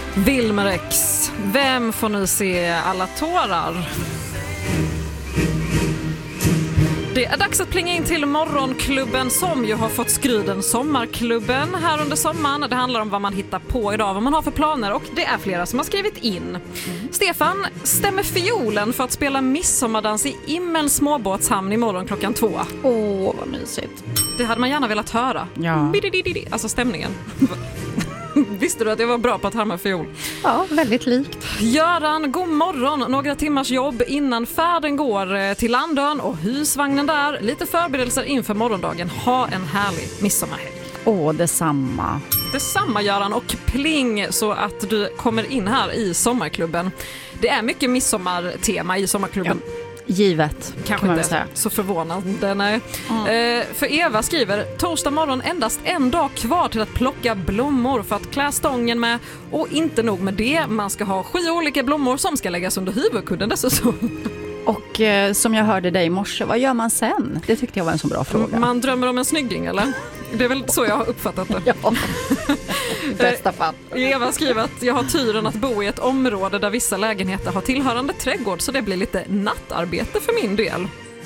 Wilmer X, vem får nu se alla tårar? Det är dags att plinga in till Morgonklubben som ju har fått skryden Sommarklubben här under sommaren. Det handlar om vad man hittar på idag, vad man har för planer, och det är flera som har skrivit in. Stefan stämmer fiolen för att spela midsommardans i Immelns småbåtshamn imorgon 2:00. Åh, vad mysigt. Det hade man gärna velat höra. Ja. Alltså stämningen. Visste du att jag var bra på att härma fiol? Ja, väldigt likt. Göran, god morgon. Några timmars jobb innan färden går till Landön och husvagnen där. Lite förberedelser inför morgondagen. Ha en härlig midsommarhelg. Åh, detsamma. Detsamma, Göran, och pling så att du kommer in här i Sommarklubben. Det är mycket midsommartema i Sommarklubben. Ja. Givet, kanske inte säga. Så förvånande. Nej. För Eva skriver, torsdag morgon endast en dag kvar till att plocka blommor för att klä stången med, och inte nog med det, man ska ha 7 olika blommor som ska läggas under huvudkudden dessutom. Och som jag hörde dig i morse, vad gör man sen? Det tyckte jag var en så bra fråga. Man drömmer om en snygging, eller? Det är väl så jag har uppfattat det. Ja, bästa fall. Eva skriver att jag har turen att bo i ett område där vissa lägenheter har tillhörande trädgård, så det blir lite nattarbete för min del.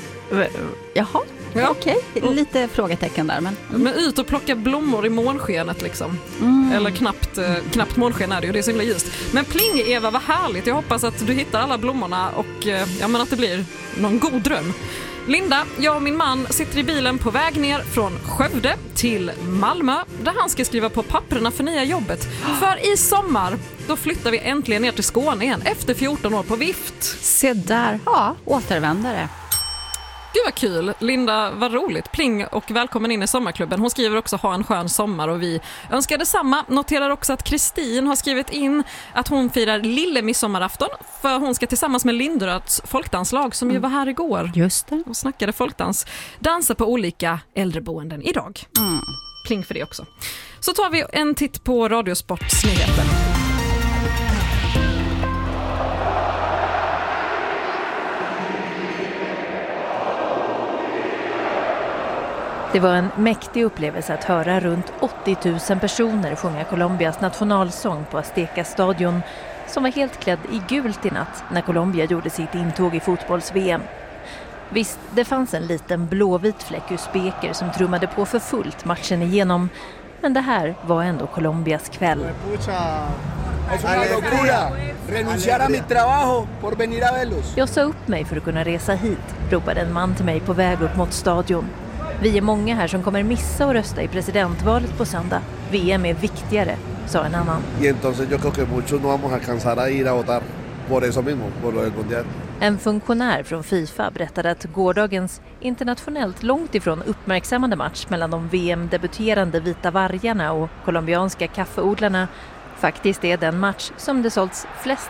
Jaha, ja. Okej. Lite frågetecken där. Men ut och plocka blommor i månskenet liksom. Eller knappt månsken är det ju, det är så himla ljust. Men pling, Eva, vad härligt. Jag hoppas att du hittar alla blommorna och att det blir någon god dröm. Linda, jag och min man sitter i bilen på väg ner från Skövde till Malmö där han ska skriva på papperna för nya jobbet. För i sommar, då flyttar vi äntligen ner till Skåne igen efter 14 år på vift. Se där, ja, återvändare. Gud vad kul, Linda, vad roligt. Pling och välkommen in i Sommarklubben. Hon skriver också ha en skön sommar och vi önskar detsamma. Noterar också att Kristin har skrivit in att hon firar lille midsommarafton för hon ska tillsammans med Linderöds folkdanslag som ju var här igår. Just det. Och snackade folkdans. Dansa på olika äldreboenden idag. Pling för det också. Så tar vi en titt på Radiosportsnyheter. Det var en mäktig upplevelse att höra runt 80 000 personer sjunga Colombias nationalsång på Azteca-stadion som var helt klädd i gult i natt när Colombia gjorde sitt intåg i fotbolls-VM. Visst, det fanns en liten blåvit fläck ur speker som trummade på för fullt matchen igenom, men det här var ändå Colombias kväll. Jag sa upp mig för att kunna resa hit, ropade en man till mig på väg upp mot stadion. Vi är många här som kommer missa och rösta i presidentvalet på söndag. VM är viktigare, sa en annan. En funktionär från FIFA berättade att gårdagens internationellt långt ifrån uppmärksammade match mellan de VM-debuterande vita vargarna och colombianska kaffeodlarna faktiskt är den match som det sålts flest